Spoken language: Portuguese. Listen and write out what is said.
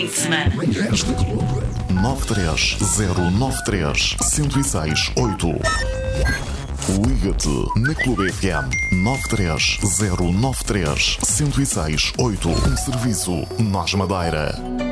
Semana. 93093-1068. Liga-te na Clube FM 93093-1068. Um serviço Nós Madeira.